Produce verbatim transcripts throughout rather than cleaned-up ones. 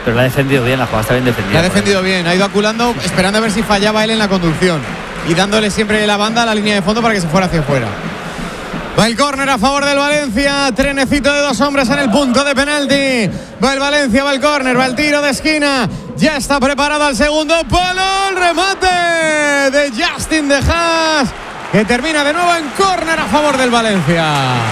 Pero la ha defendido bien, la jugada está bien defendida. La ha defendido bien, ha ido aculando, esperando a ver si fallaba él en la conducción y dándole siempre la banda a la línea de fondo para que se fuera hacia afuera. Va el córner a favor del Valencia. Trenecito de dos hombres en el punto de penalti. Va el Valencia, va el córner, va el tiro de esquina. Ya está preparado al segundo palo. El remate de Justin De Haas, que termina de nuevo en córner a favor del Valencia.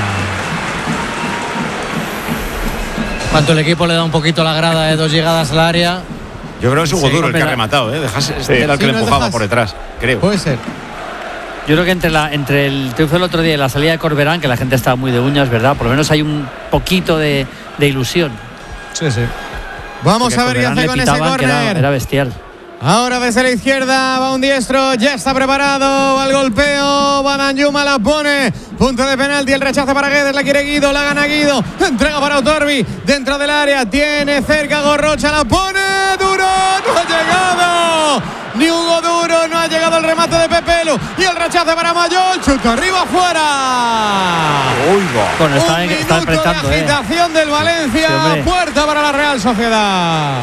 Cuanto el equipo le da un poquito la grada de dos llegadas al área. Yo creo que es Hugo Sí, Duro el que la... ha rematado, ¿eh? De Haas Sí. era el que Sí, le no es empujaba de por detrás, creo. Puede ser. Yo creo que entre, la, entre el triunfo del otro día y la salida de Corberán, que la gente estaba muy de uñas, ¿verdad? Por lo menos hay un poquito de, de ilusión. Sí, sí. Vamos Porque a ver qué Corberán hace le con ese pitaban que córner. Era, era bestial. Ahora desde la izquierda va un diestro, ya está preparado, va el golpeo, va Danjuma, la pone, punto de penalti, el rechazo para Guedes, la quiere Guido, la gana Guido, entrega para Otorbi, dentro del área, tiene cerca Gorrocha, la pone, Duro, no ha llegado, ni Hugo Duro, no ha llegado el remate de Pepelu, y el rechazo para Mayol, chuta arriba, afuera. Bueno, está, un está minuto de apretando, agitación eh. del Valencia, Sí, puerta para la Real Sociedad.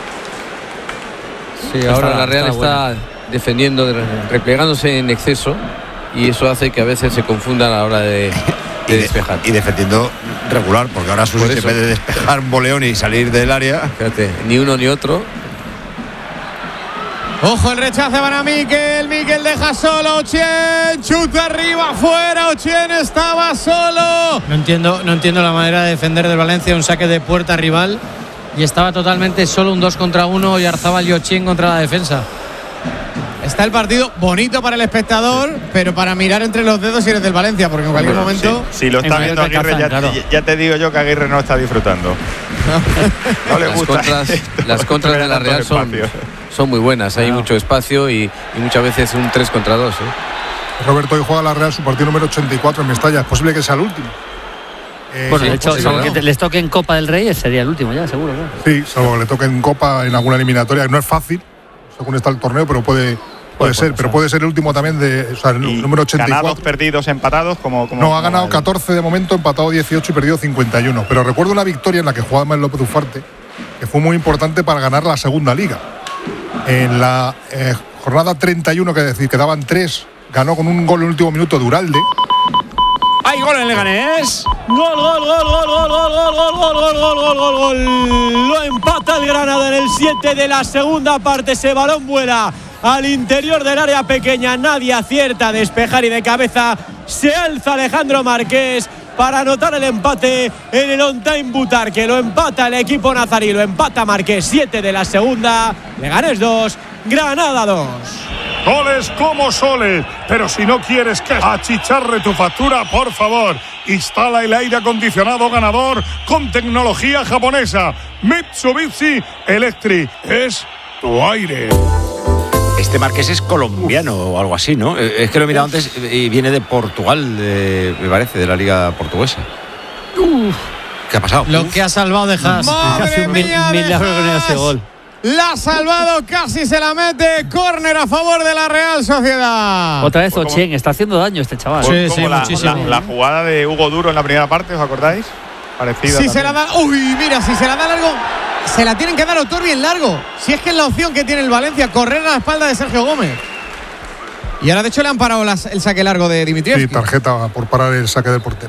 Sí, ahora Está- la Real está está defendiendo, replegándose en exceso, y eso hace que a veces se confunda a la hora de, Y, de de- despejar. y defendiendo regular, porque ahora Suso, Por en eso. vez de despejar un boleón y salir del área. Fíjate, ni uno ni otro. Ojo el rechazo para Miquel, Miquel deja solo Ochien, chuta arriba, afuera, Ochien estaba solo. No entiendo, no entiendo la manera de defender del Valencia, un saque de puerta rival, y estaba totalmente solo un dos contra uno y Arzabal y Ochien contra la defensa. Está el partido bonito para el espectador, pero para mirar entre los dedos si eres del Valencia, porque en cualquier Bueno, momento… Si, si lo está En viendo medio de Aguirre, ya, Cazán, claro. ya te digo yo que Aguirre no está disfrutando. No le Las gusta. contras, esto, las contras de la tanto Real son, espacio. son muy buenas. Hay Claro. mucho espacio y, y muchas veces un tres contra dos. ¿eh? Roberto, hoy juega la Real su partido número ochenta y cuatro en Mestalla. Es posible que sea el último. Eh, Bueno, sí, de hecho, sí, salvo ¿no? que te- les toque en Copa del Rey, sería el último ya, seguro. Claro. Sí, salvo que le toque en Copa en alguna eliminatoria. No es fácil, según está el torneo, pero puede, puede ser. Pero puede ser el último también de. O sea, el Y número ochenta y cuatro. ganados, perdidos, empatados, como, como No, ha como ganado el- catorce de momento, empatado dieciocho y perdido cincuenta y uno. Pero recuerdo una victoria en la que jugaba Manuel López Ufarte, que fue muy importante para ganar la segunda liga. En la eh, jornada treinta y uno, que decir, quedaban tres, ganó con un gol en el último minuto de Uralde. ¡Hay gol en Leganés! Gol, gol, gol, gol, gol, gol, gol, gol, gol, gol, gol, gol, gol, gol, gol. Lo empata el Granada en el siete de la segunda parte. Ese balón vuela al interior del área pequeña. Nadie acierta a despejar y de cabeza se alza Alejandro Marqués para anotar el empate en el on-time Butar, que lo empata el equipo nazarí, lo empata Marqués. siete de la segunda, Leganés dos, Granada dos. Goles como soles, pero si no quieres que achicharre tu factura, por favor, instala el aire acondicionado ganador con tecnología japonesa. Mitsubishi Electric es tu aire. Este Marqués es colombiano o algo así, ¿no? Eh, Es que lo he mirado antes y viene de Portugal, de- me parece, de la liga portuguesa. ¿Qué ha pasado? Lo que ha salvado de Haas. ¡Madre Casi un mil- mía de milagro con Haas! ese gol. La ha salvado, casi se la mete. Córner a favor de la Real Sociedad. Otra vez Pues como- Ochien, está haciendo daño este chaval. Pues Sí, como sí, la, muchísimo. la- la jugada de Hugo Duro en la primera parte, ¿os acordáis? Parecida. Si se la también. da. Uy, mira, si se la da largo, se la tienen que dar a Otorbi en largo. Si es que es la opción que tiene el Valencia, correr a la espalda de Sergio Gómez. Y ahora, de hecho, le han parado las- el saque largo de Sí, Dimitrievski. tarjeta por parar el saque del portero.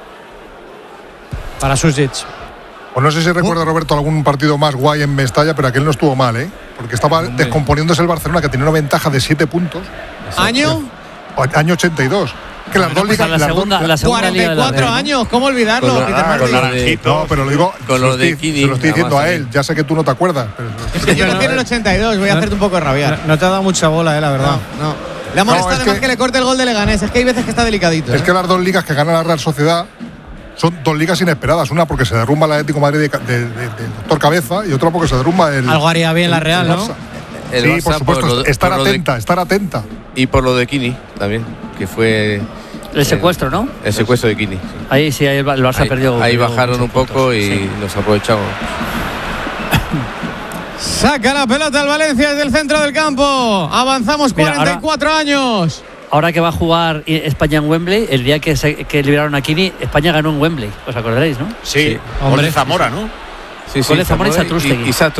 Para Susic. Pues no sé si recuerda, Roberto, algún partido más guay en Mestalla, pero aquel no estuvo mal, ¿eh? Porque estaba descomponiéndose el Barcelona, que tenía una ventaja de siete puntos. Año Año ochenta y dos. Que las dos Pues ligas. a la las dos- segunda, la segunda liga de la cuarenta y cuatro Real, ¿no? años, ¿cómo olvidarlo? Con lo- Peter ah, Martin? con lo de- Naranjito. No, pero lo digo. Con se lo lo de estoy- Kini, se lo estoy diciendo además, a él. Ya sé que tú no te acuerdas. Pero, Es que yo nací en el ochenta y dos, voy a hacerte un poco de rabiar. No, no te ha dado mucha bola, eh, la verdad. No, no. Le ha molestado No, es además que- que, le corte el gol de Leganés. Es que hay veces que está delicadito. es ¿eh? que las dos ligas que gana la Real Sociedad son dos ligas inesperadas. Una porque se derrumba el Atlético de Madrid de- de- de- del doctor Cabeza y otra porque se derrumba el. Algo haría bien la el- Real, el ¿no? Barça. El Sí, Barça por supuesto. lo de- estar por lo de- atenta, estar atenta. y por lo de Kini también, que fue El secuestro, ¿no? el secuestro de Kini. Ahí sí, ahí el Bar- el Barça Ahí, perdió. ahí perdió bajaron muchos un poco puntos, y sí. nos aprovechamos. Saca la pelota al Valencia desde el centro del campo. Avanzamos Mira, cuarenta y cuatro años. Ahora que va a jugar España en Wembley, el día que, se, que liberaron a Kini, España ganó en Wembley. ¿Os acordaréis, no? Sí, Sí. gol de Zamora, ¿no? Sí, sí, Gol de Zamora y Zamora Satrústegui. y Satrústegui.